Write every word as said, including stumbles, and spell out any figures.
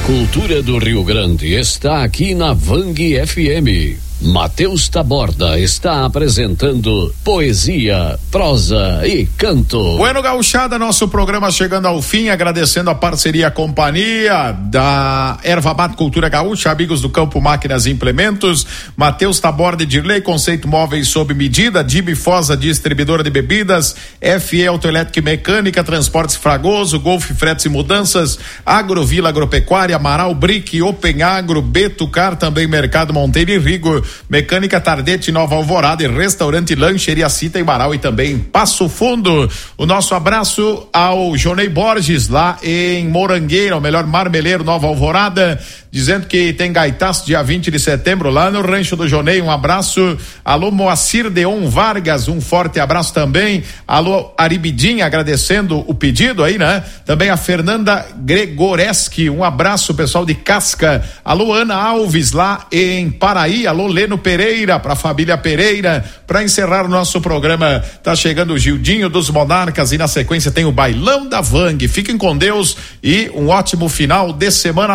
cultura do Rio Grande está aqui na Vang F M. Matheus Taborda está apresentando poesia, prosa e canto. Bueno, gauchada, nosso programa chegando ao fim, agradecendo a parceria e a companhia da Erva Mate Cultura Gaúcha, amigos do Campo Máquinas e Implementos, Matheus Taborda e Dirley, Conceito Móveis sob medida, Dibi Fosa, distribuidora de bebidas, F E Autoelétrica e Mecânica, Transportes Fragoso, Golf Fretes e Mudanças, Agrovila Agropecuária, Amaral Brick, Open Agro, Betucar, também Mercado Monteiro e Rigo, Mecânica Tardete, Nova Alvorada e Restaurante Lancheria Cita em Marau e também Passo Fundo. O nosso abraço ao Jonei Borges lá em Morangueira, o melhor marmeleiro Nova Alvorada, dizendo que tem gaitaço dia vinte de setembro lá no Rancho do Jonei. Um abraço. Alô Moacir Deon Vargas, um forte abraço também. Alô Aribidinha, agradecendo o pedido aí, né? Também a Fernanda Gregoreski, um abraço pessoal de Casca. Alô Ana Alves lá em Paraí. Alô Leno Pereira, pra família Pereira. Pra encerrar o nosso programa, tá chegando o Gildinho dos Monarcas e na sequência tem o Bailão da Vang. Fiquem com Deus e um ótimo final de semana.